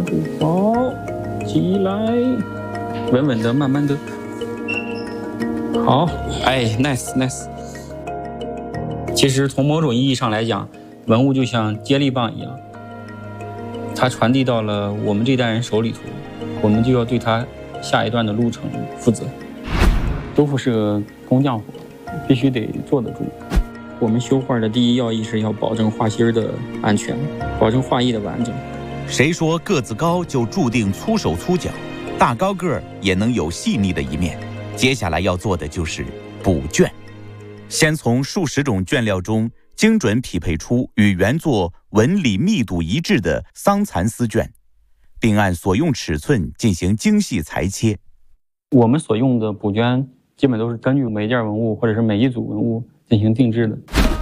好，起来，稳稳的，慢慢的。好，哎 ，nice。其实从某种意义上来讲，文物就像接力棒一样，它传递到了我们这代人手里头，我们就要对它下一段的路程负责。修复是个工匠活，必须得坐得住。我们修画的第一要义是要保证画心的安全，保证画艺的完整。 谁说个子高就注定粗手粗脚？大高个儿也能有细腻的一面。接下来要做的就是补卷，先从数十种卷料中精准匹配出与原作纹理密度一致的桑蚕丝卷，并按所用尺寸进行精细裁切。 我们所用的补卷基本都是根据每件文物或者是每一组文物进行定制的。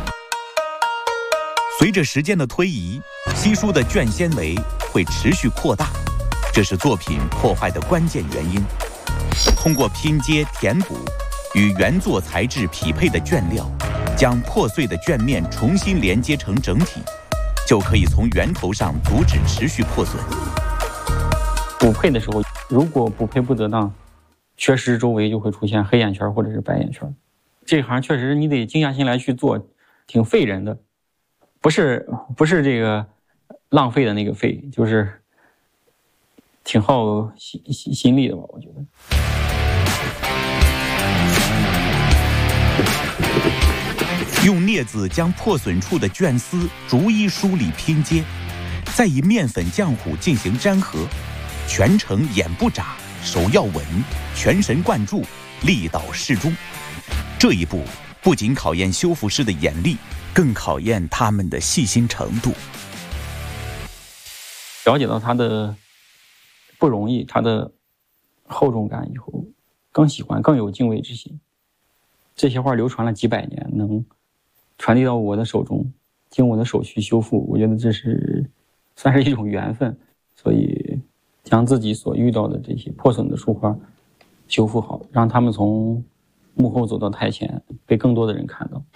随着时间的推移，稀疏的卷纤维会持续扩大，这是作品破坏的关键原因。通过拼接填补与原作材质匹配的卷料，将破碎的卷面重新连接成整体，就可以从源头上阻止持续破损。 补配的时候，如果补配不得当，缺失周围就会出现黑眼圈或者是白眼圈。这行确实你得静下心来去做，挺费人的，不是这个浪费的那个费，就是挺耗心力的吧，我觉得。 用镊子将破损处的卷丝逐一梳理拼接，再以面粉浆糊进行粘合，全程眼不眨，手要稳，全神贯注，力道适中。这一步不仅考验修复师的眼力，更考验他们的细心程度。 了解到它的不容易，它的厚重感以后，更喜欢，更有敬畏之心。这些画流传了几百年，能传递到我的手中，经我的手去修复，我觉得这算是一种缘分。所以将自己所遇到的这些破损的书画修复好，让他们从幕后走到台前，被更多的人看到。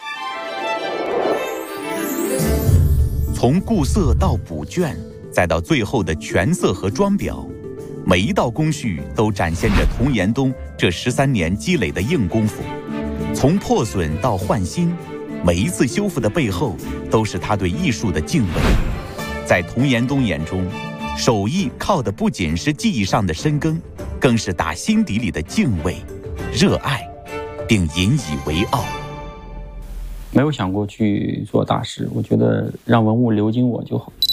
从固色到补卷，再到最后的全色和装裱，每一道工序都展现着童延东这13年积累的硬功夫。从破损到换新，每一次修复的背后都是他对艺术的敬畏。在童延东眼中，手艺靠的不仅是技艺上的深耕，更是打心底里的敬畏、热爱，并引以为傲。 没有想过去做大事，我觉得让文物流经我就好。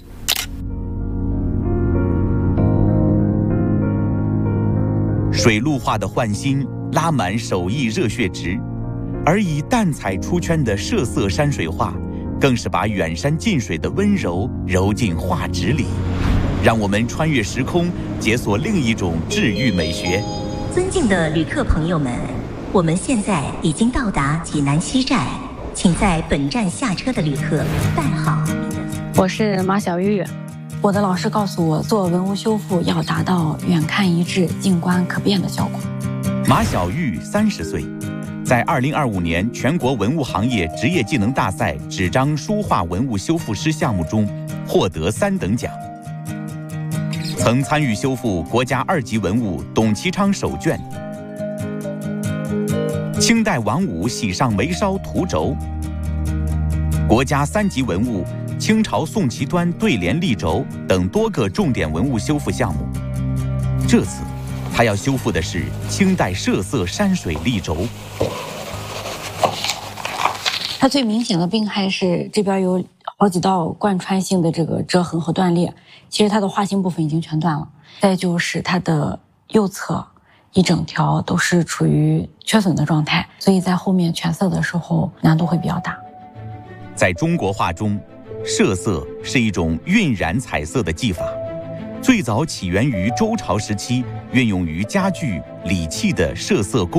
水陆画的换新拉满手艺热血值，而以淡彩出圈的涉色山水画，更是把远山近水的温柔揉进画纸里，让我们穿越时空，解锁另一种治愈美学。 尊敬的旅客朋友们，我们现在已经到达济南西站，请在本站下车的旅客办好。 我是马小玉，我的老师告诉我，做文物修复要达到远看一致、近观可变的效果。 马小玉30岁，在2025年全国文物行业职业技能大赛纸张书画文物修复师项目中获得3等奖，曾参与修复国家2级文物董其昌手卷、清代王五喜上眉梢图轴、国家3级文物清朝宋齐端对联立轴等多个重点文物修复项目。这次他要修复的是清代涉色山水立轴。 它最明显的病害是这边有好几道贯穿性的这个折痕和断裂，其实它的画心部分已经全断了。再就是它的右侧一整条都是处于缺损的状态，所以在后面全色的时候难度会比较大。 在中国画中，涉色是一种晕染彩色的技法，最早起源于周朝时期，运用于家具、礼器的涉色工